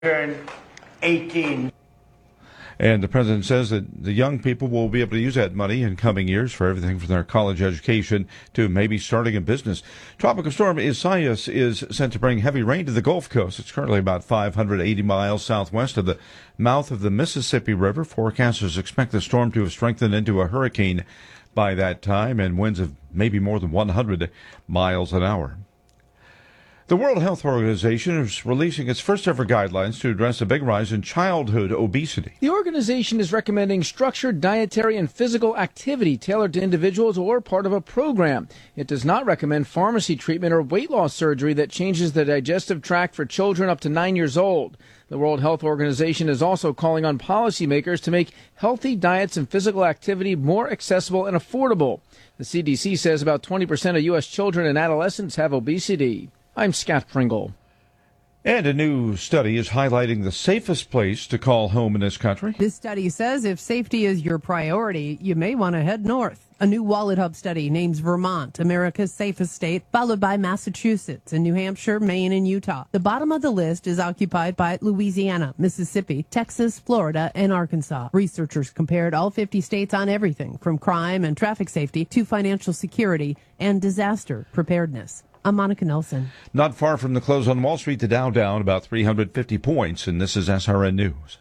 turn 18. And the president says that the young people will be able to use that money in coming years for everything from their college education to maybe starting a business. Tropical storm Isaias is sent to bring heavy rain to the Gulf Coast. It's currently about 580 miles southwest of the mouth of the Mississippi River. Forecasters expect the storm to have strengthened into a hurricane by that time and winds of maybe more than 100 miles an hour. The World Health Organization is releasing its first ever guidelines to address a big rise in childhood obesity. The organization is recommending structured dietary and physical activity tailored to individuals or part of a program. It does not recommend pharmacy treatment or weight loss surgery that changes the digestive tract for children up to 9 years old. The World Health Organization is also calling on policymakers to make healthy diets and physical activity more accessible and affordable. The CDC says about 20% of U.S. children and adolescents have obesity. I'm Scott Pringle. And a new study is highlighting the safest place to call home in this country. This study says if safety is your priority, you may want to head north. A new Wallet Hub study names Vermont America's safest state, followed by Massachusetts and New Hampshire, Maine, and Utah. The bottom of the list is occupied by Louisiana, Mississippi, Texas, Florida, and Arkansas. Researchers compared all 50 states on everything from crime and traffic safety to financial security and disaster preparedness. I'm Monica Nelson. Not far from the close on Wall Street, the Dow down about 350 points, and this is SRN News.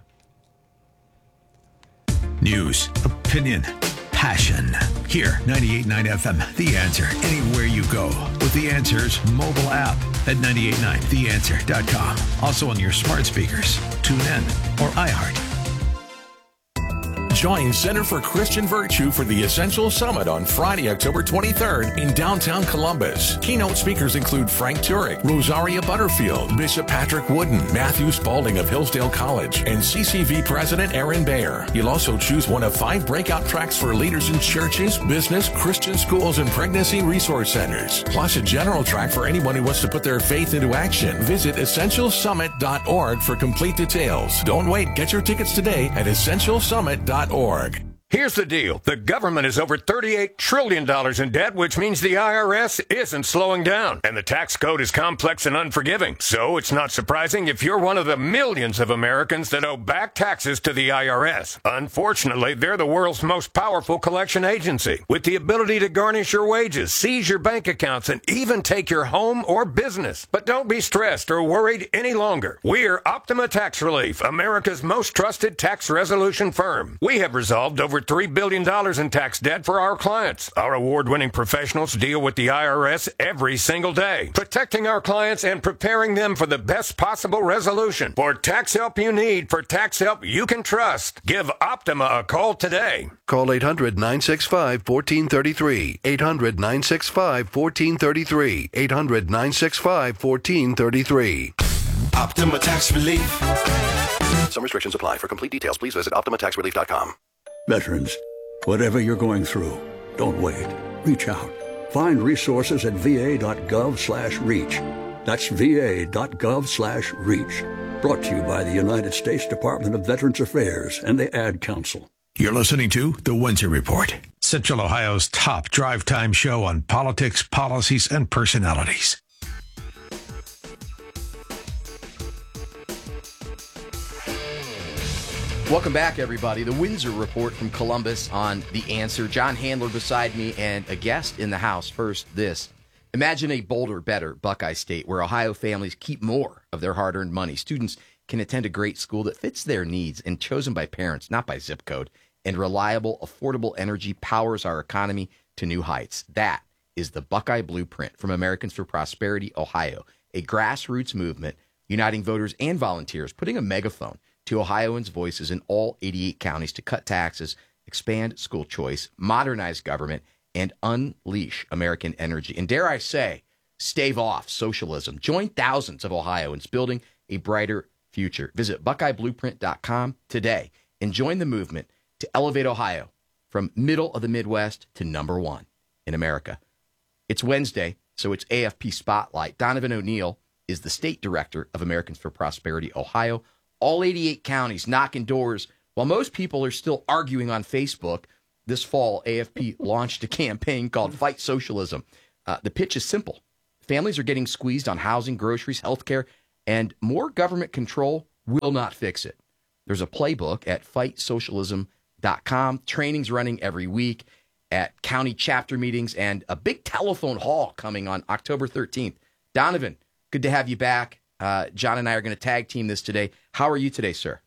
News, opinion, passion. Here, 98.9 FM, The Answer. Anywhere you go with The Answer's mobile app at 98.9theanswer.com. Also on your smart speakers, tune in, or iHeart. Join Center for Christian Virtue for the Essential Summit on Friday, October 23rd in downtown Columbus. Keynote speakers include Frank Turek, Rosaria Butterfield, Bishop Patrick Wooden, Matthew Spalding of Hillsdale College, and CCV President Aaron Bayer. You'll also choose one of 5 breakout tracks for leaders in churches, business, Christian schools, and pregnancy resource centers. Plus a general track for anyone who wants to put their faith into action. Visit essentialsummit.org for complete details. Don't wait. Get your tickets today at essentialsummit.org. Here's the deal. The government is over $38 trillion in debt, which means the IRS isn't slowing down. And the tax code is complex and unforgiving. So it's not surprising if you're one of the millions of Americans that owe back taxes to the IRS. Unfortunately, they're the world's most powerful collection agency, with the ability to garnish your wages, seize your bank accounts, and even take your home or business. But don't be stressed or worried any longer. We're Optima Tax Relief, America's most trusted tax resolution firm. We have resolved over $3 billion in tax debt for our clients. Our award-winning professionals deal with the IRS every single day, protecting our clients and preparing them for the best possible resolution. For tax help you need, for tax help you can trust, give Optima a call today. Call 800-965-1433. 800-965-1433. 800-965-1433. Optima Tax Relief. Some restrictions apply. For complete details, please visit OptimaTaxRelief.com. Veterans, whatever you're going through, don't wait. Reach out. Find resources at va.gov/reach. That's va.gov/reach. Brought to you by the United States Department of Veterans Affairs and the Ad Council. You're listening to The Windsor Report, Central Ohio's top drive time show on politics, policies, and personalities. Welcome back, everybody. The Windsor Report from Columbus on The Answer. John Handler beside me and a guest in the house. First, this. Imagine a bolder, better Buckeye State where Ohio families keep more of their hard-earned money. Students can attend a great school that fits their needs and chosen by parents, not by zip code. And reliable, affordable energy powers our economy to new heights. That is the Buckeye Blueprint from Americans for Prosperity, Ohio, a grassroots movement uniting voters and volunteers, putting a megaphone to Ohioans' voices in all 88 counties to cut taxes, expand school choice, modernize government, and unleash American energy. And dare I say, stave off socialism. Join thousands of Ohioans building a brighter future. Visit BuckeyeBlueprint.com today and join the movement to elevate Ohio from middle of the Midwest to number 1 in America. It's Wednesday, so it's AFP Spotlight. Donovan O'Neill is the state director of Americans for Prosperity, Ohio. All 88 counties knocking doors. While most people are still arguing on Facebook, this fall, AFP launched a campaign called Fight Socialism. The pitch is simple. Families are getting squeezed on housing, groceries, healthcare, and more government control will not fix it. There's a playbook at FightSocialism.com. Trainings running every week at county chapter meetings and a big telephone hall coming on October 13th. Donovan, good to have you back. John and I are going to tag team this today. How are you today, sir?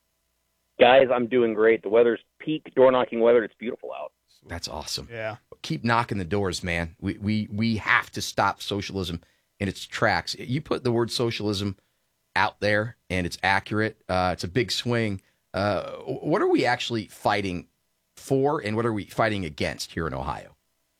Guys, I'm doing great. The weather's peak door knocking weather. It's beautiful out. That's awesome. Yeah. Keep knocking the doors, man. We have to stop socialism in its tracks. You put the word socialism out there, and it's accurate. It's a big swing. What are we actually fighting for, and what are we fighting against here in Ohio?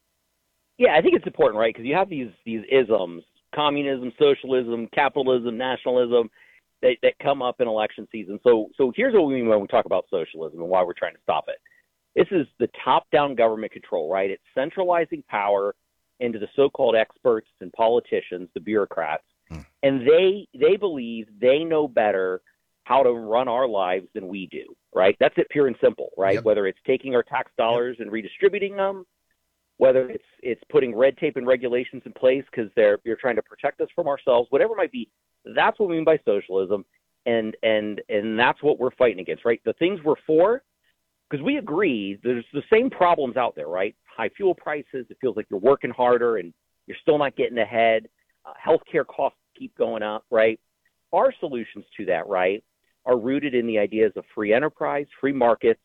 Yeah, I think it's important, right? Because you have these isms, communism, socialism, capitalism, nationalism, that come up in election season. So here's what we mean when we talk about socialism and why we're trying to stop it. This is the top-down government control, right? It's centralizing power into the so-called experts and politicians, the bureaucrats, and they believe they know better how to run our lives than we do, right? That's it, pure and simple, right? Yep. Whether it's taking our tax dollars and redistributing them, whether it's putting red tape and regulations in place because you're trying to protect us from ourselves, whatever it might be, that's what we mean by socialism, and that's what we're fighting against, right? The things we're for, because we agree there's the same problems out there, right? High fuel prices, it feels like you're working harder and you're still not getting ahead. Healthcare costs keep going up, right? Our solutions to that, right, are rooted in the ideas of free enterprise, free markets,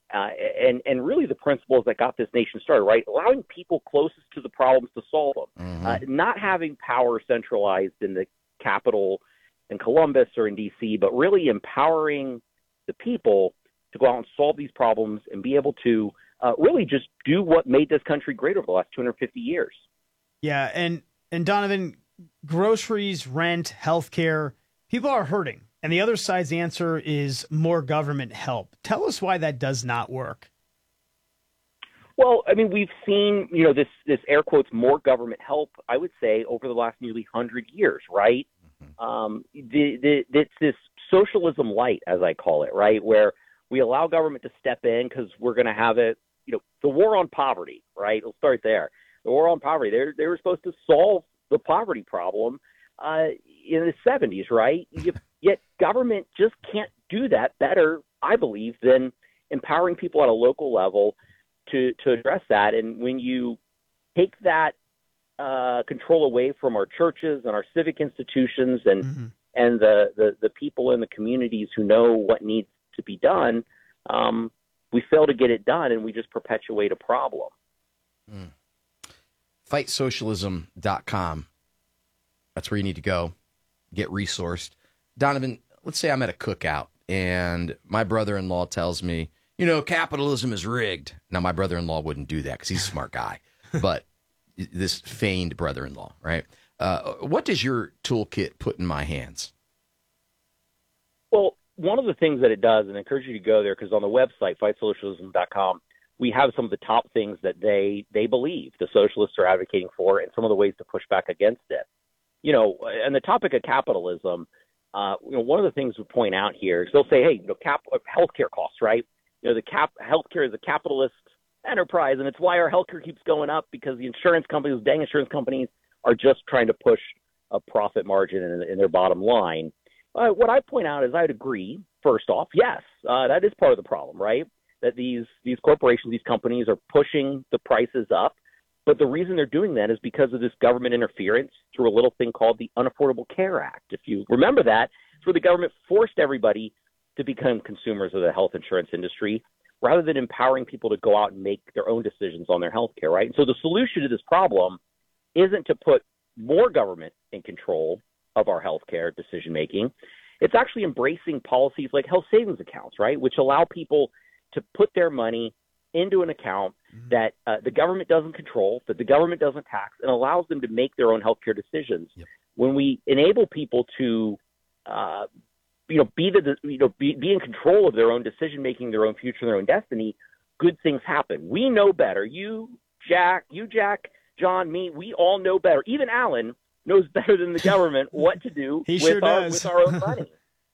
and really the principles that got this nation started, right? Allowing people closest to the problems to solve them, not having power centralized in the Capitol in Columbus or in D.C., but really empowering the people to go out and solve these problems and be able to really just do what made this country great over the last 250 years. Yeah, and Donovan, groceries, rent, healthcare, people are hurting. And the other side's answer is more government help. Tell us why that does not work. Well, I mean, we've seen, this air quotes, more government help, I would say, over the last nearly 100 years, right? It's this socialism light, as I call it, right, where we allow government to step in because we're going to have it, the war on poverty, right? We'll start there. The war on poverty, they were supposed to solve the poverty problem in the 70s, right? Yet government just can't do that better, I believe, than empowering people at a local level to address that. And when you take that control away from our churches and our civic institutions and the people in the communities who know what needs to be done, we fail to get it done, and we just perpetuate a problem. FightSocialism.com. That's where you need to go, get resourced. Donovan, let's say I'm at a cookout, and my brother-in-law tells me, capitalism is rigged. Now, my brother-in-law wouldn't do that because he's a smart guy, but this feigned brother-in-law, right? What does your toolkit put in my hands? Well, one of the things that it does, and I encourage you to go there, because on the website, FightSocialism.com, we have some of the top things that they believe the socialists are advocating for and some of the ways to push back against it. And the topic of capitalism, one of the things we point out here is they'll say, hey, healthcare costs, right? Healthcare is a capitalist enterprise, and it's why our healthcare keeps going up, because the insurance companies, dang insurance companies, are just trying to push a profit margin in their bottom line. What I point out is I'd agree, first off, yes, that is part of the problem, right? That these corporations, these companies are pushing the prices up. But the reason they're doing that is because of this government interference through a little thing called the Unaffordable Care Act. If you remember that, it's where the government forced everybody to become consumers of the health insurance industry rather than empowering people to go out and make their own decisions on their health care, right? And so the solution to this problem isn't to put more government in control of our health care decision-making. It's actually embracing policies like health savings accounts, right, which allow people to put their money into an account that the government doesn't control, that the government doesn't tax, and allows them to make their own healthcare decisions. Yep. When we enable people to, be in control of their own decision making, their own future, their own destiny, good things happen. We know better. You, Jack, John, me, we all know better. Even Alan knows better than the government what to do with our own money.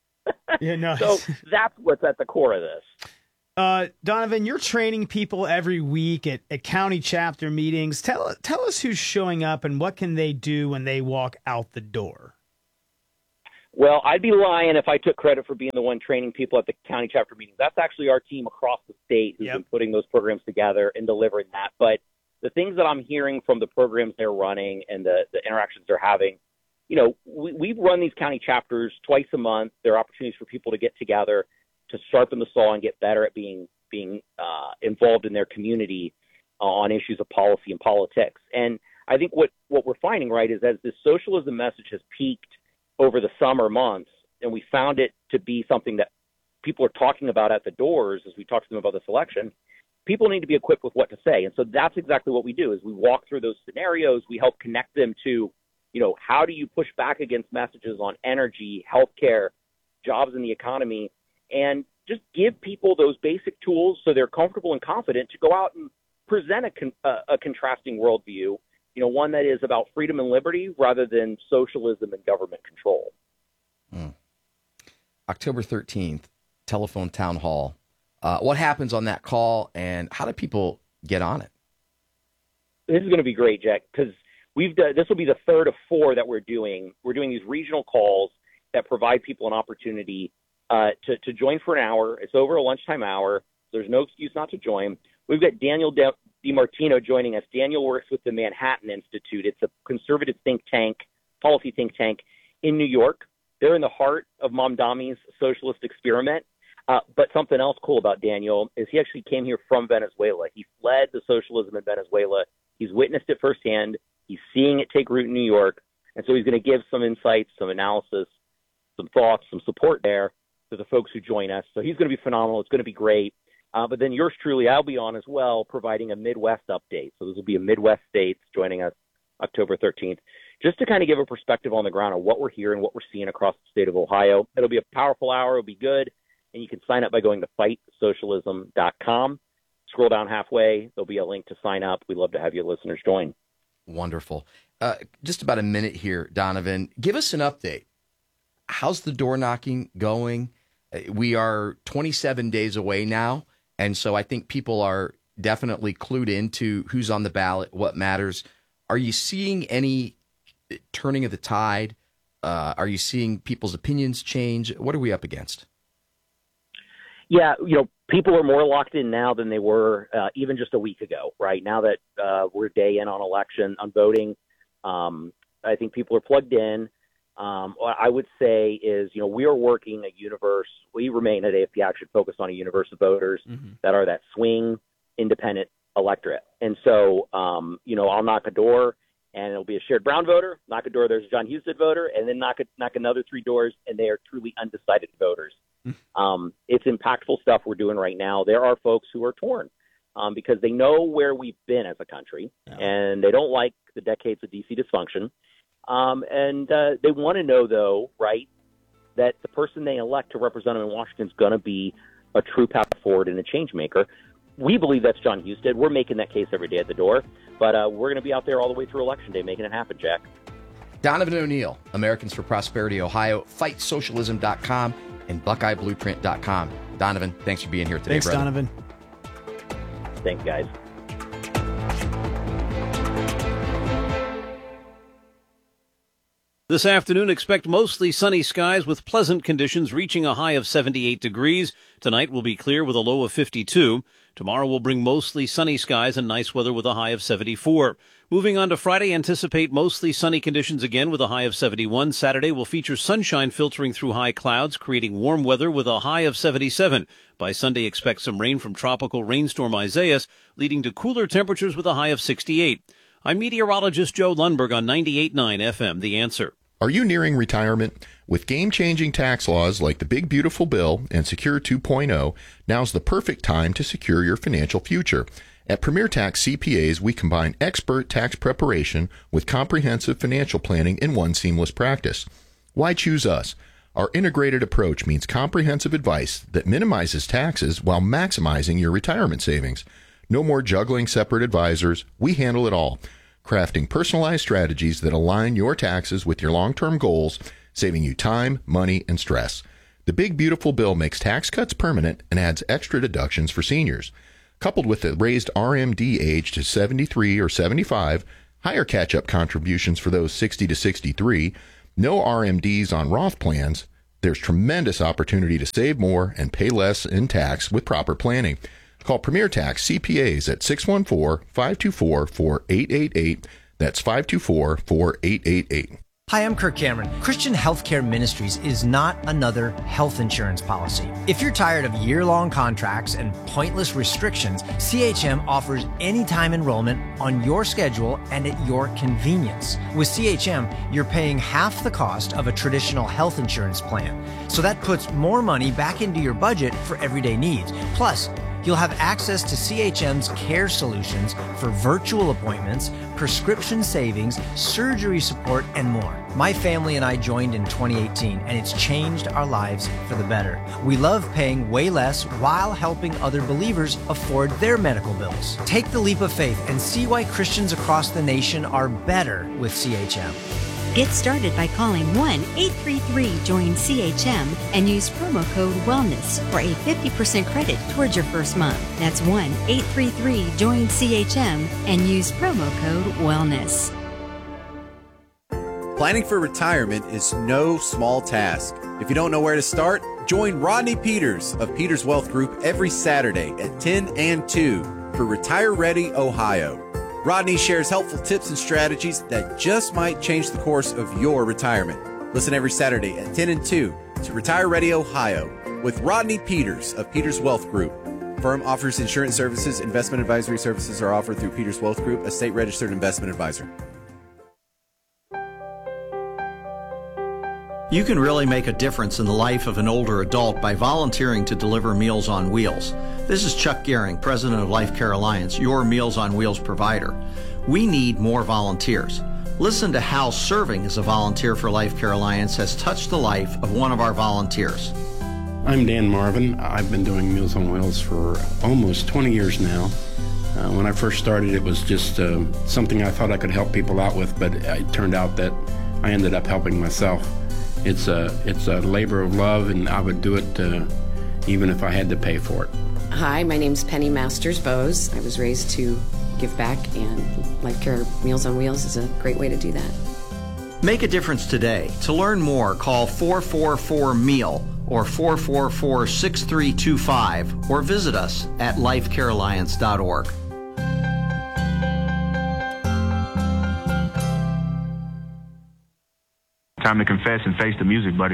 So that's what's at the core of this. Donovan, you're training people every week at county chapter meetings. Tell us who's showing up and what can they do when they walk out the door. Well, I'd be lying if I took credit for being the one training people at the county chapter meetings. That's actually our team across the state who's been putting those programs together and delivering that. But the things that I'm hearing from the programs they're running and the interactions they're having, we run these county chapters twice a month. There are opportunities for people to get together, to sharpen the saw and get better at being involved in their community on issues of policy and politics. And I think what we're finding, right, is as this socialism message has peaked over the summer months, and we found it to be something that people are talking about at the doors as we talk to them about this election, people need to be equipped with what to say. And so that's exactly what we do, is we walk through those scenarios. We help connect them to, how do you push back against messages on energy, healthcare, jobs in the economy, and just give people those basic tools so they're comfortable and confident to go out and present a contrasting worldview, one that is about freedom and liberty rather than socialism and government control. October 13th, telephone town hall. What happens on that call, and how do people get on it? This is going to be great, Jack, because this will be the third of four that we're doing. We're doing these regional calls that provide people an opportunity to join for an hour. It's over a lunchtime hour. So there's no excuse not to join. We've got Daniel DiMartino joining us. Daniel works with the Manhattan Institute. It's a conservative think tank, policy think tank in New York. They're in the heart of Mamdani's socialist experiment. But something else cool about Daniel is he actually came here from Venezuela. He fled the socialism in Venezuela. He's witnessed it firsthand. He's seeing it take root in New York. And so he's going to give some insights, some analysis, some thoughts, some support there to the folks who join us. So he's going to be phenomenal. It's going to be great. But then yours truly, I'll be on as well, providing a Midwest update. So this will be a Midwest states joining us October 13th, just to kind of give a perspective on the ground of what we're hearing, what we're seeing across the state of Ohio. It'll be a powerful hour. It'll be good. And you can sign up by going to FightSocialism.com. Scroll down halfway. There'll be a link to sign up. We'd love to have you listeners join. Wonderful. Just about a minute here, Donovan. Give us an update. How's the door knocking going? We are 27 days away now. And so I think people are definitely clued into who's on the ballot, what matters. Are you seeing any turning of the tide? Are you seeing people's opinions change? What are we up against? Yeah, people are more locked in now than they were even just a week ago, right? Now that we're a day in on election, on voting, I think people are plugged in. What I would say is, we are working a universe. We remain at AFP Action focused on a universe of voters that are that swing independent electorate. And so, I'll knock a door and it'll be a Sherrod Brown voter. Knock a door, there's a John Husted voter, and then knock another three doors, and they are truly undecided voters. It's impactful stuff we're doing right now. There are folks who are torn because they know where we've been as a country, and they don't like the decades of D.C. dysfunction. And they want to know, though, right, that the person they elect to represent them in Washington is going to be a true path forward and a change maker. We believe that's John Husted. We're making that case every day at the door, but we're going to be out there all the way through Election Day making it happen, Jack. Donovan O'Neill, Americans for Prosperity Ohio, FightSocialism.com, and BuckeyeBlueprint.com. Donovan, thanks for being here today, Thanks, brother. Donovan. Thanks, guys. This afternoon, expect mostly sunny skies with pleasant conditions reaching a high of 78 degrees. Tonight will be clear with a low of 52. Tomorrow will bring mostly sunny skies and nice weather with a high of 74. Moving on to Friday, anticipate mostly sunny conditions again with a high of 71. Saturday will feature sunshine filtering through high clouds, creating warm weather with a high of 77. By Sunday, expect some rain from tropical rainstorm Isaias, leading to cooler temperatures with a high of 68. I'm meteorologist Joe Lundberg on 98.9 FM, The Answer. Are you nearing retirement? With game-changing tax laws like the Big Beautiful Bill and Secure 2.0, now's the perfect time to secure your financial future. At Premier Tax CPAs, we combine expert tax preparation with comprehensive financial planning in one seamless practice. Why choose us? Our integrated approach means comprehensive advice that minimizes taxes while maximizing your retirement savings. No more juggling separate advisors. We handle it all, crafting personalized strategies that align your taxes with your long-term goals, saving you time, money, and stress. The Big Beautiful Bill makes tax cuts permanent and adds extra deductions for seniors. Coupled with the raised RMD age to 73 or 75, higher catch-up contributions for those 60 to 63, No RMDs on Roth plans. There's tremendous opportunity to save more and pay less in tax with proper planning. Call Premier Tax CPAs at 614-524-4888. That's 524-4888. Hi, I'm Kirk Cameron. Christian Healthcare Ministries is not another health insurance policy. If you're tired of year-long contracts and pointless restrictions, CHM offers anytime enrollment on your schedule and at your convenience. With CHM, you're paying half the cost of a traditional health insurance plan. So that puts more money back into your budget for everyday needs. Plus, you'll have access to CHM's care solutions for virtual appointments, prescription savings, surgery support, and more. My family and I joined in 2018, and it's changed our lives for the better. We love paying way less while helping other believers afford their medical bills. Take the leap of faith and see why Christians across the nation are better with CHM. Get started by calling 1-833-JOIN-CHM and use promo code WELLNESS for a 50% credit towards your first month. That's 1-833-JOIN-CHM and use promo code WELLNESS. Planning for retirement is no small task. If you don't know where to start, join Rodney Peters of Peters Wealth Group every Saturday at 10 and 2 for Retire Ready Ohio. Rodney shares helpful tips and strategies that just might change the course of your retirement. Listen every Saturday at 10 and 2 to Retire Ready Ohio with Rodney Peters of Peters Wealth Group. Firm offers insurance services. Investment advisory services are offered through Peters Wealth Group, a state-registered investment advisor. You can really make a difference in the life of an older adult by volunteering to deliver Meals on Wheels. This is Chuck Gehring, president of Life Care Alliance, your Meals on Wheels provider. We need more volunteers. Listen to how serving as a volunteer for Life Care Alliance has touched the life of one of our volunteers. I'm Dan Marvin. I've been doing Meals on Wheels for almost 20 years now. When I first started, it was just something I thought I could help people out with, but it turned out that I ended up helping myself. It's a labor of love, and I would do it even if I had to pay for it. Hi, my name's Penny Masters Bose. I was raised to give back, and Life Care Meals on Wheels is a great way to do that. Make a difference today. To learn more, call 444-MEAL or 444-6325 or visit us at lifecarealliance.org. Time to confess and face the music, buddy.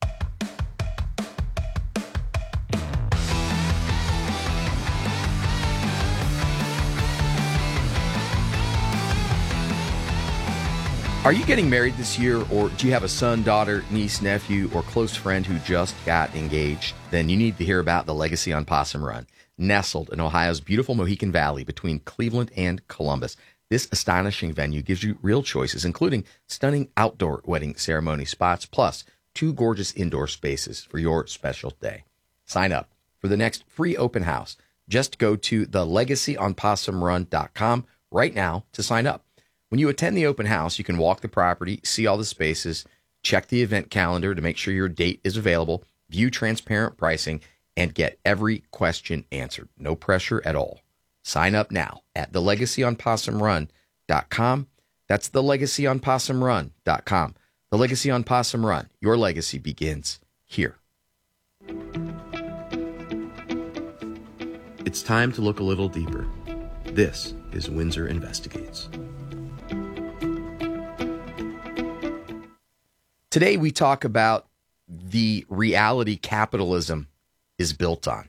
Are you getting married this year, or do you have a son, daughter, niece, nephew, or close friend who just got engaged? Then you need to hear about the Legacy on Possum Run. Nestled in Ohio's beautiful Mohican Valley between Cleveland and Columbus, this astonishing venue gives you real choices, including stunning outdoor wedding ceremony spots, plus 2 gorgeous indoor spaces for your special day. Sign up for the next free open house. Just go to thelegacyonpossumrun.com right now to sign up. When you attend the open house, you can walk the property, see all the spaces, check the event calendar to make sure your date is available, view transparent pricing, and get every question answered. No pressure at all. Sign up now at thelegacyonpossumrun.com. That's thelegacyonpossumrun.com. The Legacy on Possum Run. Your legacy begins here. It's time to look a little deeper. This is Windsor Investigates. Today we talk about the reality capitalism is built on.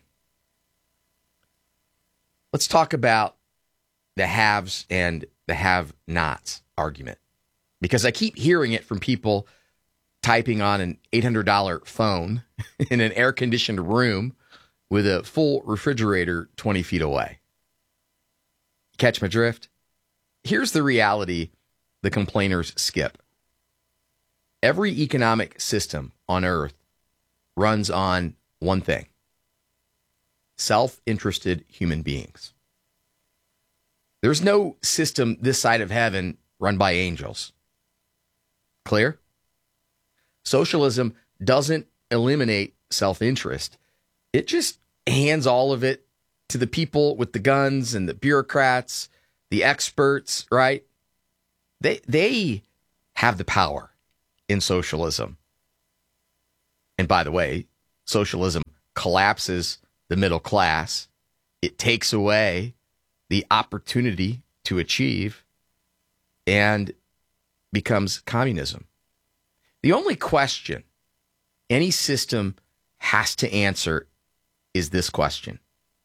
Let's talk about the haves and the have-nots argument, because I keep hearing it from people typing on an $800 phone in an air-conditioned room with a full refrigerator 20 feet away. Catch my drift? Here's the reality the complainers skip. Every economic system on earth runs on one thing: self-interested human beings. There's no system this side of heaven run by angels. Clear? Socialism doesn't eliminate self-interest. It just hands all of it to the people with the guns and the bureaucrats, the experts, right? They have the power. in socialism. And by the way, socialism collapses the middle class. It takes away the opportunity to achieve and becomes communism. The only question any system has to answer is this question: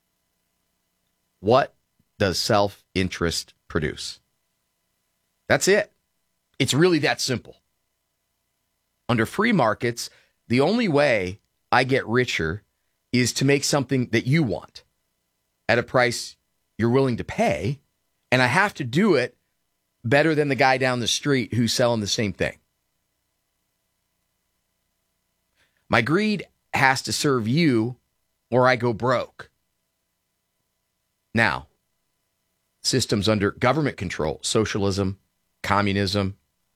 what does self-interest produce? That's it. It's really that simple. Under free markets, the only way I get richer is to make something that you want at a price you're willing to pay, and I have to do it better than the guy down the street who's selling the same thing. My greed has to serve you or I go broke. Now, systems under government control, socialism, communism,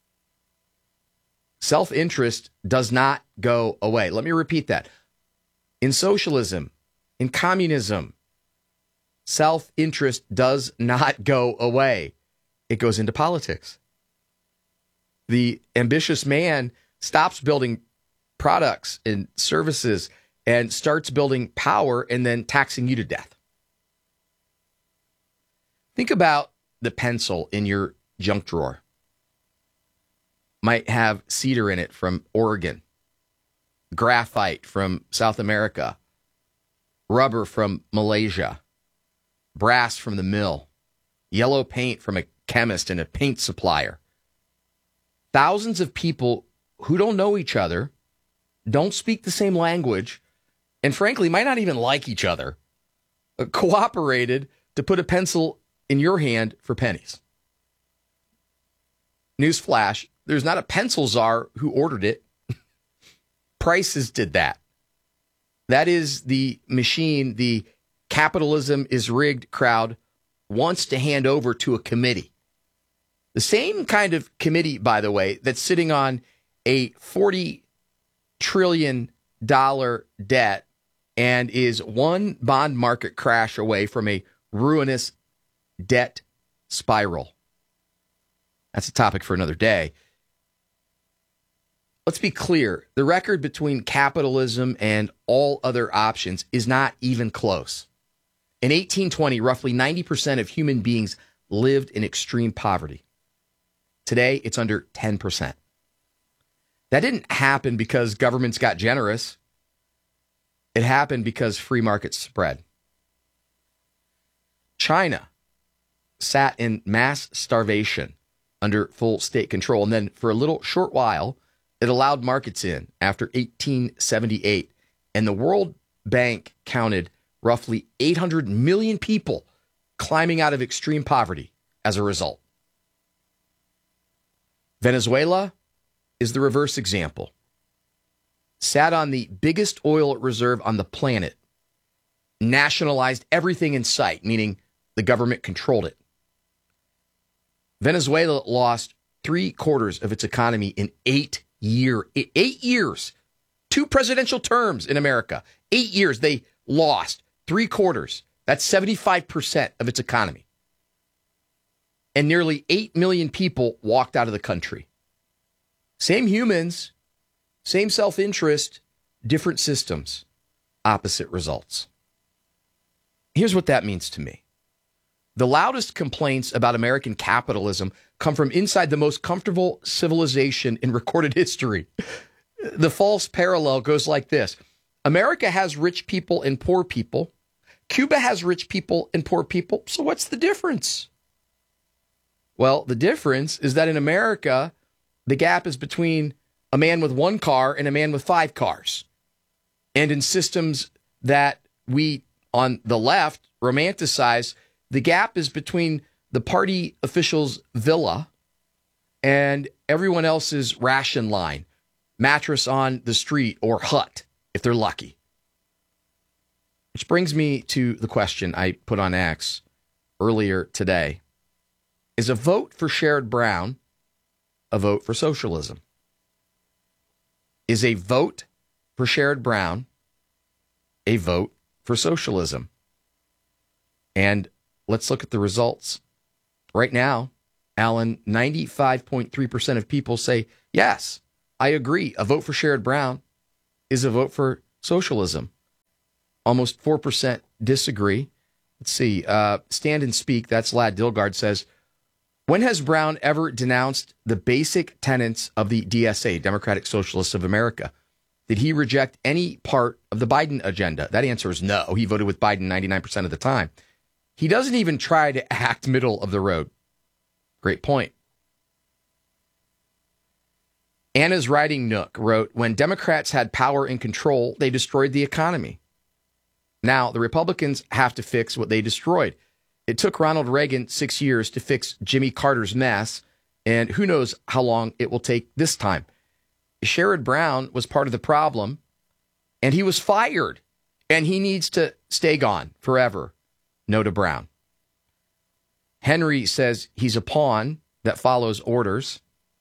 self-interest does not go away. Let me repeat that. In socialism, in communism, self-interest does not go away. It goes into politics. The ambitious man stops building products and services and starts building power and then taxing you to death. Think about the pencil in your junk drawer. Might have cedar in it from Oregon, graphite from South America, rubber from Malaysia, brass from the mill, yellow paint from a chemist and a paint supplier. Thousands of people who don't know each other, don't speak the same language, and frankly might not even like each other, cooperated to put a pencil in your hand for pennies. Newsflash, there's not a pencil czar who ordered it. Prices did that. That is the machine the capitalism is rigged crowd wants to hand over to a committee. The same kind of committee, by the way, that's sitting on a $40 trillion debt and is one bond market crash away from a ruinous debt spiral. That's a topic for another day. Let's be clear. The record between capitalism and all other options is not even close. In 1820, roughly 90% of human beings lived in extreme poverty. Today, it's under 10%. That didn't happen because governments got generous. It happened because free markets spread. China sat in mass starvation under full state control, and then for a little short while, it allowed markets in after 1878, and the World Bank counted roughly 800 million people climbing out of extreme poverty as a result. Venezuela is the reverse example. Sat on the biggest oil reserve on the planet, nationalized everything in sight, meaning the government controlled it. Venezuela lost 3/4 of its economy in 8 years. 2 presidential terms in America. 8 years, they lost 3/4. That's 75% of its economy. And nearly 8 million people walked out of the country. Same humans, same self-interest, different systems, opposite results. Here's what that means to me. The loudest complaints about American capitalism come from inside the most comfortable civilization in recorded history. The false parallel goes like this. America has rich people and poor people. Cuba has rich people and poor people. So what's the difference? Well, the difference is that in America, the gap is between a man with 1 car and a man with 5 cars. And in systems that we, on the left, romanticize, the gap is between the party official's villa and everyone else's ration line, mattress on the street, or hut, if they're lucky. Which brings me to the question I put on X earlier today. Is a vote for Sherrod Brown a vote for socialism? Is a vote for Sherrod Brown a vote for socialism? And let's look at the results. Right now, Alan, 95.3% of people say, yes, I agree. A vote for Sherrod Brown is a vote for socialism. Almost 4% disagree. Let's see. Stand and Speak, that's Lad Dilgard, says, when has Brown ever denounced the basic tenets of the DSA, Democratic Socialists of America? Did he reject any part of the Biden agenda? That answer is no. He voted with Biden 99% of the time. He doesn't even try to act middle of the road. Great point. Anna's Writing Nook wrote, when Democrats had power and control, they destroyed the economy. Now, the Republicans have to fix what they destroyed. It took Ronald Reagan 6 years to fix Jimmy Carter's mess, and who knows how long it will take this time. Sherrod Brown was part of the problem, and he was fired, and he needs to stay gone forever. No to Brown. Henry says he's a pawn that follows orders.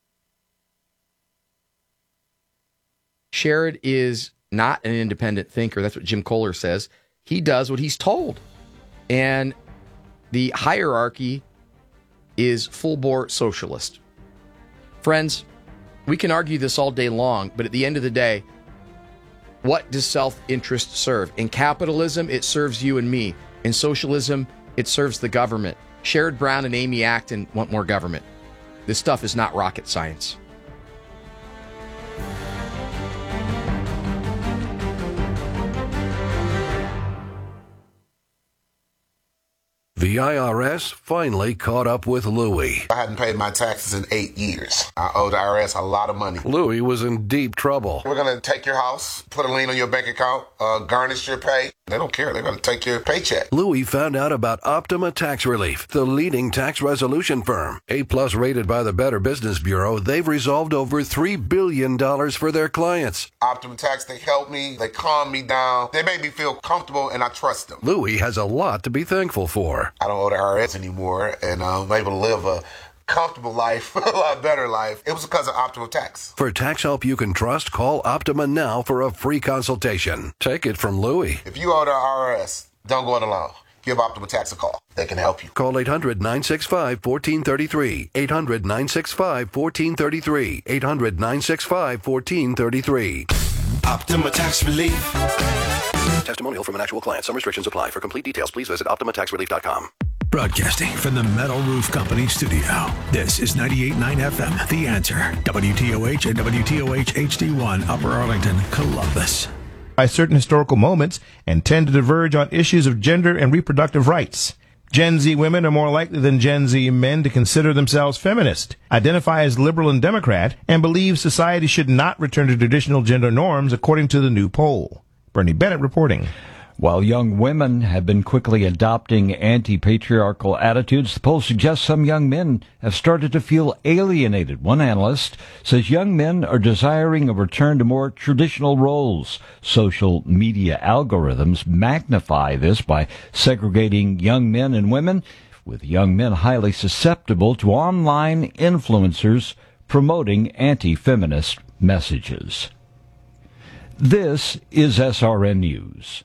Sherrod is not an independent thinker. That's what Jim Kohler says. He does what he's told. And the hierarchy is full-bore socialist. Friends, we can argue this all day long, but at the end of the day, what does self-interest serve? In capitalism, it serves you and me. In socialism, it serves the government. Sherrod Brown and Amy Acton want more government. This stuff is not rocket science. The IRS finally caught up with Louie. I hadn't paid my taxes in 8 years. I owe the IRS a lot of money. Louie was in deep trouble. We're going to take your house, put a lien on your bank account, garnish your pay. They don't care. They're going to take your paycheck. Louie found out about Optima Tax Relief, the leading tax resolution firm. A-plus rated by the Better Business Bureau, they've resolved over $3 billion for their clients. Optima Tax, they help me. They calm me down. They make me feel comfortable, and I trust them. Louie has a lot to be thankful for. I don't owe the IRS anymore, and I'm able to live a comfortable life, a lot better life. It was because of Optima Tax. For tax help you can trust, call Optima now for a free consultation. Take it from Louie. If you owe the IRS, don't go it alone. Give Optima Tax a call. They can help you. Call 800-965-1433. 800-965-1433. 800-965-1433. Optima Tax Relief. Testimonial from an actual client. Some restrictions apply. For complete details, please visit OptimaTaxRelief.com. Broadcasting from the Metal Roof Company studio. This is 98.9 FM, The Answer. WTOH and WTOH HD1, Upper Arlington, Columbus. By certain historical moments and tend to diverge on issues of gender and reproductive rights. Gen Z women are more likely than Gen Z men to consider themselves feminist, identify as liberal and Democrat, and believe society should not return to traditional gender norms according to the new poll. Bernie Bennett reporting. While young women have been quickly adopting anti-patriarchal attitudes, the poll suggests some young men have started to feel alienated. One analyst says young men are desiring a return to more traditional roles. Social media algorithms magnify this by segregating young men and women, with young men highly susceptible to online influencers promoting anti-feminist messages. This is SRN News.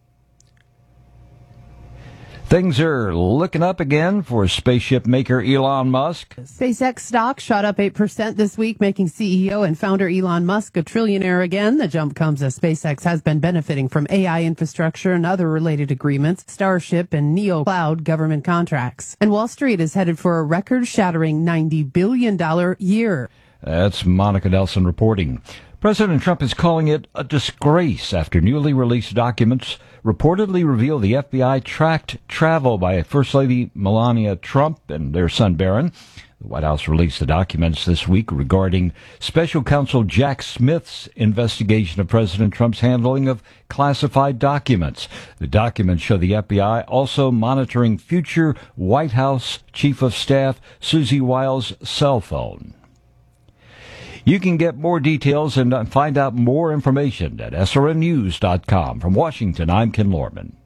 Things are looking up again for spaceship maker Elon Musk. SpaceX stock shot up 8% this week, making CEO and founder Elon Musk a trillionaire again. The jump comes as SpaceX has been benefiting from AI infrastructure and other related agreements, Starship and Neo Cloud government contracts. And Wall Street is headed for a record-shattering $90 billion year. That's Monica Nelson reporting. President Trump is calling it a disgrace after newly released documents reportedly reveal the FBI tracked travel by First Lady Melania Trump and their son Barron. The White House released the documents this week regarding Special Counsel Jack Smith's investigation of President Trump's handling of classified documents. The documents show the FBI also monitoring future White House Chief of Staff Susie Wiles' cell phone. You can get more details and find out more information at srnnews.com. From Washington, I'm Ken Lorman.